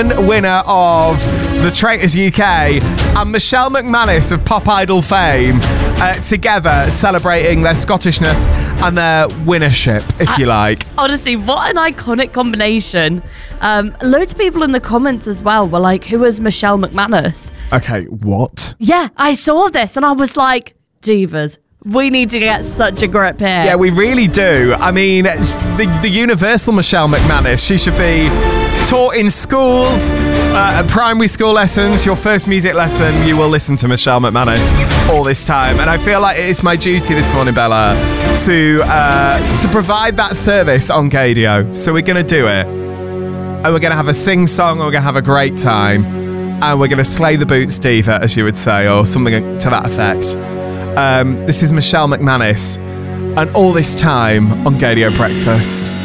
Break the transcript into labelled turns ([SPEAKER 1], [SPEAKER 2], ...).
[SPEAKER 1] Simon, winner of The Traitors UK, and Michelle McManus of Pop Idol fame, together celebrating their Scottishness and their winnership, if you like.
[SPEAKER 2] Honestly, what an iconic combination. Loads of people in the comments as well were like, who is Michelle McManus?
[SPEAKER 1] Okay, what?
[SPEAKER 2] Yeah, I saw this and I was like, divas, we need to get such a grip here.
[SPEAKER 1] Yeah, we really do. I mean, the universal Michelle McManus, she should be taught in schools, primary school lessons. Your first music lesson, you will listen to Michelle McManus all this time. And I feel like it is my duty this morning, Bella, to provide that service on Gaydio. So we're going to do it. And we're going to have a sing-song, and we're going to have a great time. And we're going to slay the boots, diva, as you would say, or something to that effect. This is Michelle McManus, and all this time on Gaydio Breakfast.